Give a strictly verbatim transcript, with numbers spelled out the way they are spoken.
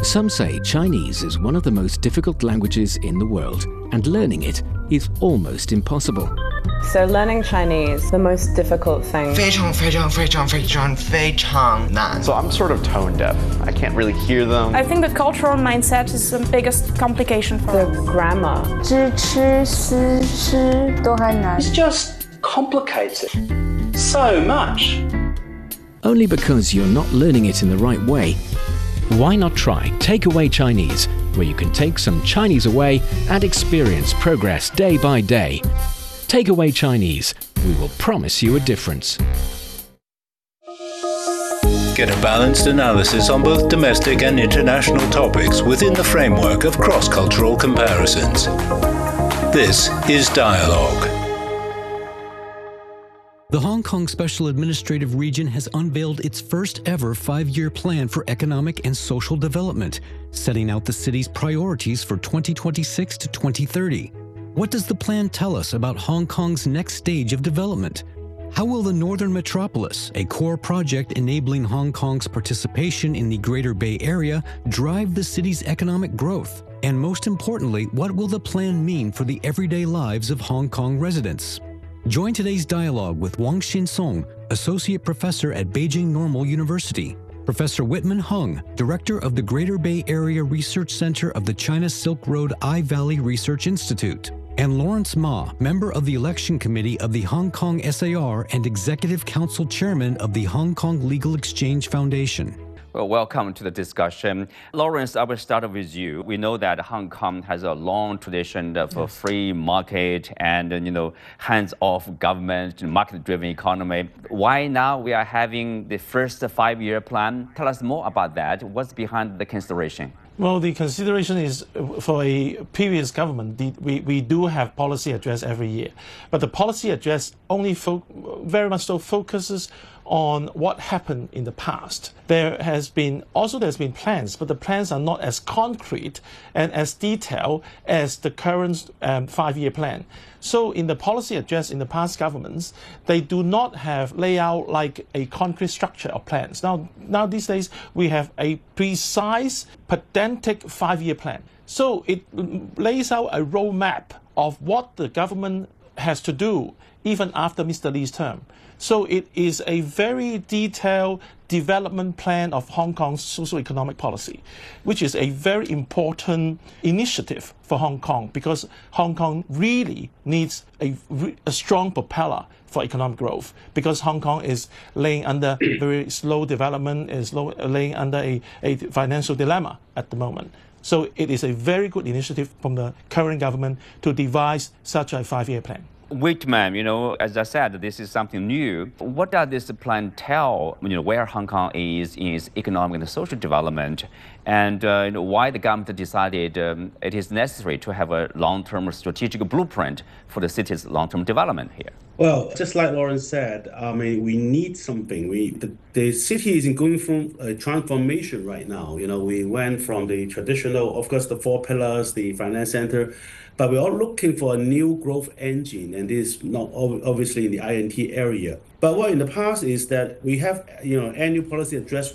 Some say Chinese is one of the most difficult languages in the world, and learning it is almost impossible. So learning Chinese, the most difficult thing. 非常非常非常非常非常难. So I'm sort of tone deaf. I can't really hear them. I think the cultural mindset is the biggest complication for The us. grammar. 知吃思吃都还难。 It's just complicated so much. Only because you're not learning it in the right way. Why not try Takeaway Chinese, where you can take some Chinese away and experience progress day by day. Takeaway Chinese. We will promise you a difference. Get a balanced analysis on both domestic and international topics within the framework of cross-cultural comparisons. This is Dialogue. The Hong Kong Special Administrative Region has unveiled its first ever five-year plan for economic and social development, setting out the city's priorities for twenty twenty-six to twenty thirty. What does the plan tell us about Hong Kong's next stage of development? How will the Northern Metropolis, a core project enabling Hong Kong's participation in the Greater Bay Area, drive the city's economic growth? And most importantly, what will the plan mean for the everyday lives of Hong Kong residents? Join today's dialogue with Wang Xin-song, Associate Professor at Beijing Normal University, Professor Whitman Hung, Director of the Greater Bay Area Research Center of the China Silk Road I-Valley Research Institute, and Lawrence Ma, Member of the Election Committee of the Hong Kong S A R and Executive Council Chairman of the Hong Kong Legal Exchange Foundation. Well, welcome to the discussion. Lawrence, I will start with you. We know that Hong Kong has a long tradition of a free market and, you know, hands-off government, market-driven economy. Why now we are having the first five-year plan? Tell us more about that. What's behind the consideration? Well, the consideration is for a previous government, the, we, we do have policy address every year. But the policy address only fo very much so focuses on what happened in the past. There has been, also there's been plans, but the plans are not as concrete and as detailed as the current um, five-year plan. So in the policy address in the past governments, they do not have layout like a concrete structure of plans. Now, now these days, we have a precise, pedantic five-year plan. So it lays out a roadmap of what the government has to do even after Mister Lee's term. So it is a very detailed development plan of Hong Kong's socio-economic policy, which is a very important initiative for Hong Kong because Hong Kong really needs a, a strong propeller for economic growth because Hong Kong is laying under very slow development, is low, laying under a, a financial dilemma at the moment. So it is a very good initiative from the current government to devise such a five-year plan. Whitman, you know, as I said, this is something new. What does this plan tell, you know, where Hong Kong is in its economic and social development, and uh, you know, why the government decided um, it is necessary to have a long-term strategic blueprint for the city's long-term development here? Well, just like Lawrence said, I mean, we need something. We the, the city is going through a transformation right now. You know, we went from the traditional, of course, the four pillars, the finance center, but we're all looking for a new growth engine, and this is not obviously in the I N T area. But what in the past is that we have, you know, annual policy address